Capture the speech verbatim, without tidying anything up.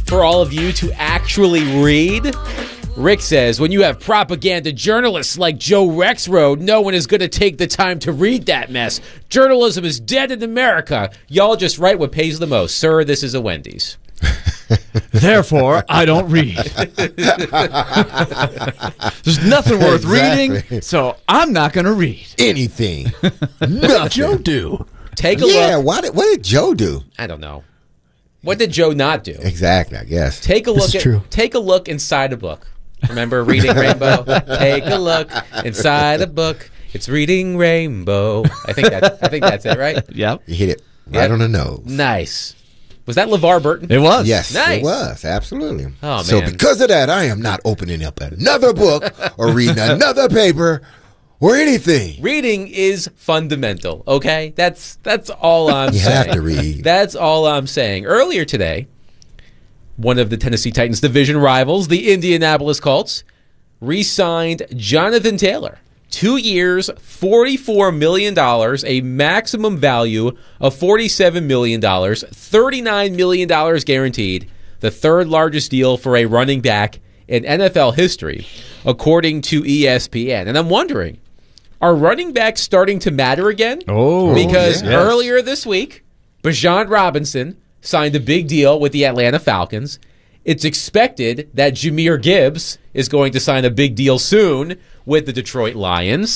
for all of you to actually read? Rick says, when you have propaganda journalists like Joe Rexroad, no one is going to take the time to read that mess. Journalism is dead in America. Y'all just write what pays the most. Sir, this is a Wendy's. Therefore, I don't read. There's nothing worth Exactly. reading, so I'm not going to read. Anything. What Joe do? Take a Yeah, look. why did, what did Joe do? I don't know. What did Joe not do? Exactly, I guess. Take a This look is at true. take a look inside a book. Remember Reading Rainbow? Take a look inside a book. It's Reading Rainbow. I think that I think that's it, right? Yep. You hit it right Yep. on the nose. Nice. Was that LeVar Burton? It was. Yes, Nice. it was. Absolutely. Oh, So man. because of that, I am not opening up another book or reading another paper or anything. Reading is fundamental, okay? That's that's all I'm You saying. have to read. That's all I'm saying. Earlier today, one of the Tennessee Titans division rivals, the Indianapolis Colts, re-signed Jonathan Taylor. Two years, forty-four million dollars, a maximum value of forty-seven million dollars, thirty-nine million dollars guaranteed, the third largest deal for a running back in N F L history, according to E S P N. And I'm wondering, are running backs starting to matter again? Oh, Because yes. earlier this week, Bijan Robinson signed a big deal with the Atlanta Falcons. It's expected that Jahmyr Gibbs is going to sign a big deal soon with the Detroit Lions.